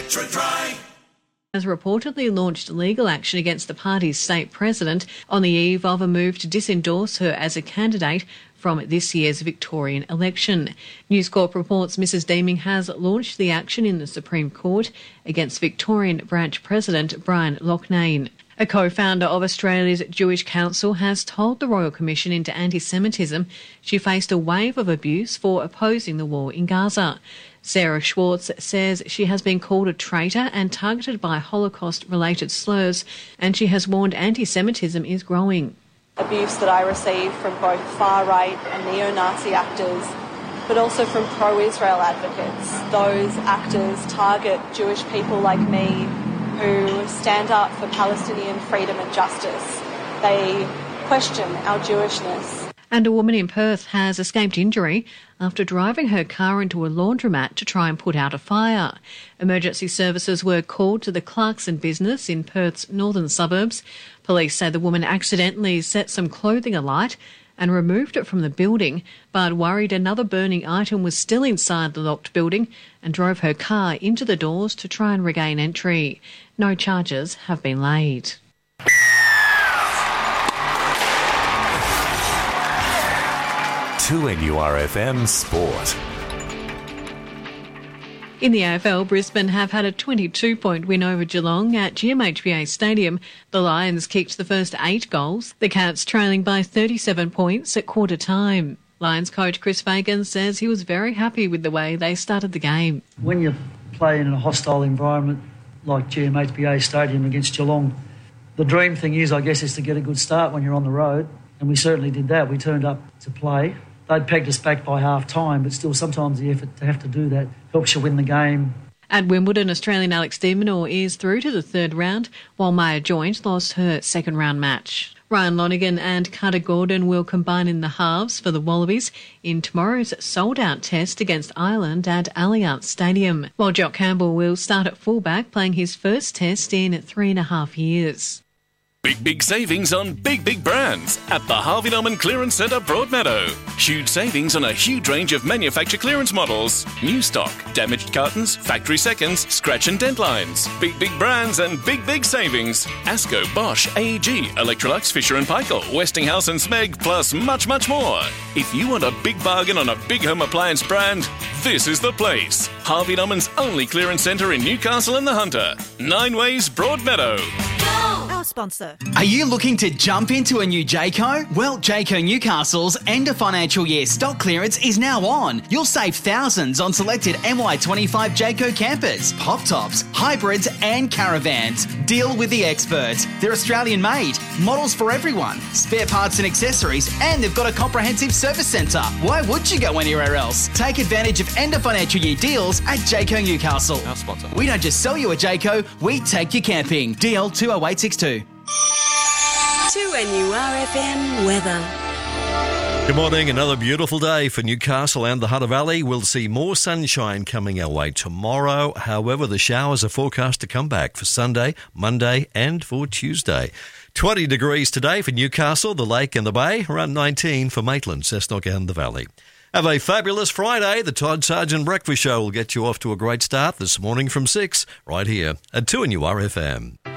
Metro Dry has reportedly launched legal action against the party's state president on the eve of a move to disendorse her as a candidate from this year's Victorian election. News Corp reports Mrs Deeming has launched the action in the Supreme Court against Victorian branch president Brian Loughnane. A co-founder of Australia's Jewish Council has told the Royal Commission into Anti-Semitism she faced a wave of abuse for opposing the war in Gaza. Sarah Schwartz says she has been called a traitor and targeted by Holocaust-related slurs, and she has warned anti-Semitism is growing. Abuse that I receive from both far-right and neo-Nazi actors, but also from pro-Israel advocates. Those actors target Jewish people like me who stand up for Palestinian freedom and justice. They question our Jewishness. And a woman in Perth has escaped injury after driving her car into a laundromat to try and put out a fire. Emergency services were called to the Clarkson business in Perth's northern suburbs. Police say the woman accidentally set some clothing alight and removed it from the building, but worried another burning item was still inside the locked building and drove her car into the doors to try and regain entry. No charges have been laid. NURFM Sport. In the AFL, Brisbane have had a 22-point win over Geelong at GMHBA Stadium. The Lions kicked the first 8 goals, the Cats trailing by 37 points at quarter time. Lions coach Chris Fagan says he was very happy with the way they started the game. When you play in a hostile environment like GMHBA Stadium against Geelong, the dream thing is, I guess, is to get a good start when you're on the road, and we certainly did that. We turned up to play. They'd pegged us back by half-time, but still sometimes the effort to have to do that helps you win the game. At Wimbledon, Australian Alex de Minaur is through to the third round, while Maya Joint lost her second-round match. Ryan Lonergan and Carter Gordon will combine in the halves for the Wallabies in tomorrow's sold-out test against Ireland at Allianz Stadium, while Jock Campbell will start at fullback, playing his first test in 3.5 years. Big savings on big brands at the Harvey Norman Clearance Centre Broadmeadow. Huge savings on a huge range of manufacture clearance models. New stock, damaged cartons, factory seconds, scratch and dent lines. Big brands and big savings. Asco, Bosch, AEG, Electrolux, Fisher & Paykel, Westinghouse and Smeg, plus much more. If you want a big bargain on a big home appliance brand, this is the place. Harvey Norman's only clearance centre in Newcastle and the Hunter. 9 Ways Broadmeadow. Our sponsor. Are you looking to jump into a new Jayco? Well, Jayco Newcastle's end of financial year stock clearance is now on. You'll save thousands on selected MY25 Jayco campers, pop tops, hybrids and caravans. Deal with the experts. They're Australian made, models for everyone, spare parts and accessories, and they've got a comprehensive service centre. Why would you go anywhere else? Take advantage of end of financial year deals at Jayco Newcastle. Our sponsor. We don't just sell you a Jayco, we take you camping. DL 20862. 2NURFM weather. Good morning. Another beautiful day for Newcastle and the Hunter Valley. We'll see more sunshine coming our way tomorrow. However, the showers are forecast to come back for Sunday, Monday and for Tuesday. 20 degrees today for Newcastle, the Lake and the Bay. Around 19 for Maitland, Cessnock and the Valley. Have a fabulous Friday. The Todd Sargent Breakfast Show will get you off to a great start this morning from 6 right here at 2NURFM.